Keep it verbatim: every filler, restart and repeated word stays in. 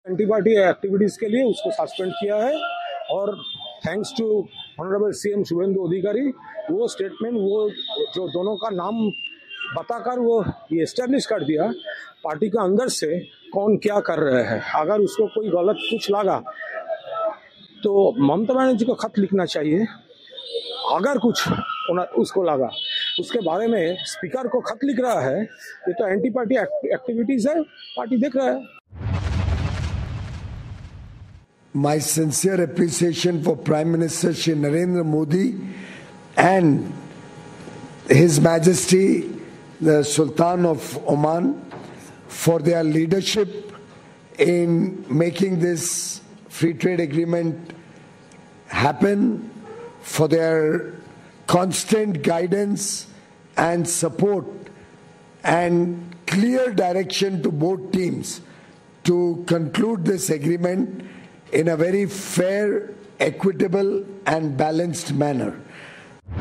Anti party activities के लिए उसको सस्पेंड किया है और thanks to honourable CM Suvendu अधिकारी वो स्टेटमेंट वो जो दोनों का नाम बताकर वो ये एस्टेब्लिश कर दिया पार्टी के अंदर से कौन क्या कर रहे हैं। अगर उसको कोई गलत कुछ लगा तो ममता बनर्जी को खत लिखना चाहिए। अगर कुछ उसको लगा उसके बारे में स्पीकर को खत लिख रहा है, ये तो एंटी पार्टी एक्टिविटीज है, पार्टी देख रहा है। My sincere appreciation for Prime Minister Shri Narendra Modi and His Majesty the Sultan of Oman for their leadership in making this free trade agreement happen, for their constant guidance and support and clear direction to both teams to conclude this agreement in a very fair, equitable and balanced manner.